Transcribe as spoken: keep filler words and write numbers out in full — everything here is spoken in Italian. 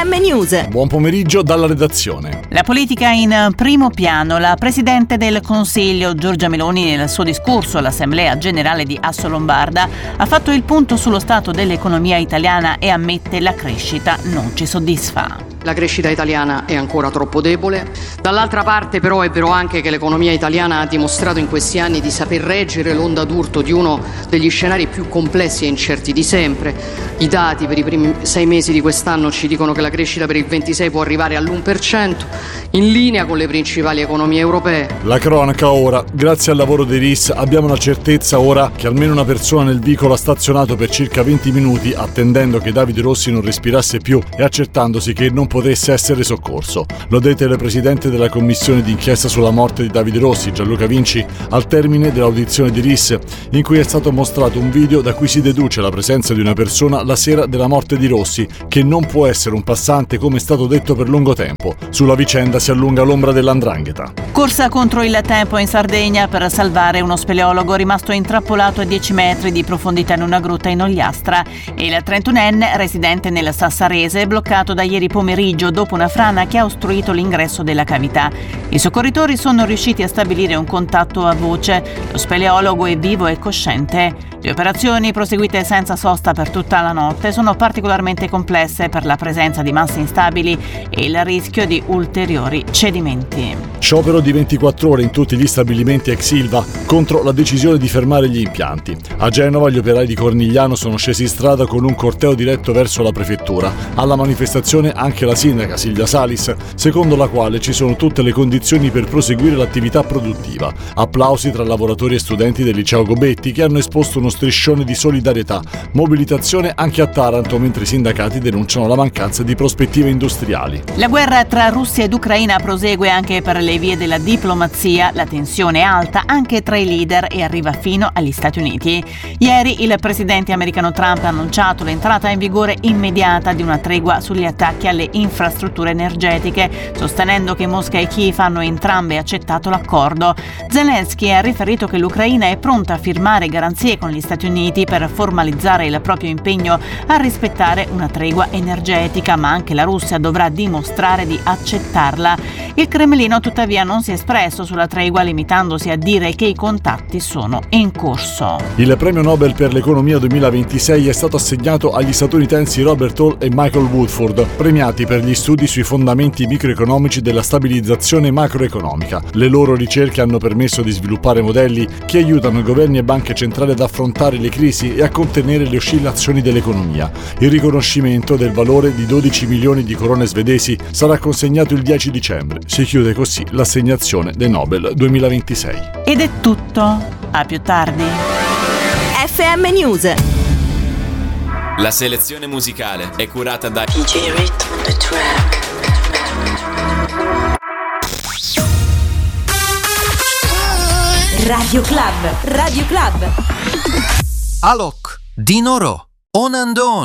M News. Buon pomeriggio dalla redazione. La politica in primo piano. La Presidente del Consiglio, Giorgia Meloni, nel suo discorso all'Assemblea Generale di Assolombarda, ha fatto il punto sullo stato dell'economia italiana e ammette la crescita non ci soddisfa. La crescita italiana è ancora troppo debole. Dall'altra parte però è vero anche che l'economia italiana ha dimostrato in questi anni di saper reggere l'onda d'urto di uno degli scenari più complessi e incerti di sempre. I dati per i primi sei mesi di quest'anno ci dicono che la crescita per il ventisei può arrivare all'uno per cento, in linea con le principali economie europee. La cronaca ora. Grazie al lavoro dei R I S abbiamo la certezza ora che almeno una persona nel vicolo ha stazionato per circa venti minuti attendendo che Davide Rossi non respirasse più e accertandosi che non potesse essere soccorso. Lo dette il presidente della commissione d'inchiesta sulla morte di Davide Rossi, Gianluca Vinci, al termine dell'audizione di R I S, in cui è stato mostrato un video da cui si deduce la presenza di una persona la sera della morte di Rossi, che non può essere un passante come è stato detto per lungo tempo. Sulla vicenda si allunga l'ombra dell'andrangheta. Corsa contro il tempo in Sardegna per salvare uno speleologo rimasto intrappolato a dieci metri di profondità in una grotta in Ogliastra e il trentunenne residente nel Sassarese bloccato da ieri pomeriggio dopo una frana che ha ostruito l'ingresso della cavità. I soccorritori sono riusciti a stabilire un contatto a voce. Lo speleologo è vivo e cosciente. Le operazioni, proseguite senza sosta per tutta la notte, sono particolarmente complesse per la presenza di masse instabili e il rischio di ulteriori cedimenti. Sciopero di ventiquattro ore in tutti gli stabilimenti ex Ilva contro la decisione di fermare gli impianti. A Genova gli operai di Cornigliano sono scesi in strada con un corteo diretto verso la prefettura. Alla manifestazione anche la sindaca Silvia Salis, secondo la quale ci sono tutte le condizioni per proseguire l'attività produttiva. Applausi tra lavoratori e studenti del liceo Gobetti che hanno esposto uno striscione di solidarietà. Mobilitazione anche a Taranto mentre i sindacati denunciano la mancanza di prospettive industriali. La guerra tra Russia ed Ucraina prosegue anche per le vie della diplomazia. La tensione è alta anche tra i leader e arriva fino agli Stati Uniti. Ieri il presidente americano Trump ha annunciato l'entrata in vigore immediata di una tregua sugli attacchi alle infrastrutture energetiche, sostenendo che Mosca e Kiev hanno entrambe accettato l'accordo. Zelensky ha riferito che l'Ucraina è pronta a firmare garanzie con gli Stati Uniti per formalizzare il proprio impegno a rispettare una tregua energetica, ma anche la Russia dovrà dimostrare di accettarla. Il Cremlino tuttavia non si è espresso sulla tregua, limitandosi a dire che i contatti sono in corso. Il premio Nobel per l'economia duemilaventisei è stato assegnato agli statunitensi Robert Hall e Michael Woodford, premiati per gli studi sui fondamenti microeconomici della stabilizzazione macroeconomica. Le loro ricerche hanno permesso di sviluppare modelli che aiutano governi e banche centrali ad affrontare le crisi e a contenere le oscillazioni dell'economia. Il riconoscimento del valore di dodici milioni di corone svedesi sarà consegnato il dieci dicembre. Si chiude così l'assegnazione dei Nobel duemilaventisei. Ed è tutto. A più tardi. F M News. La selezione musicale è curata da D J Rit on the track. Radio Club. Radio Club. Alok, Dinoro, On and On.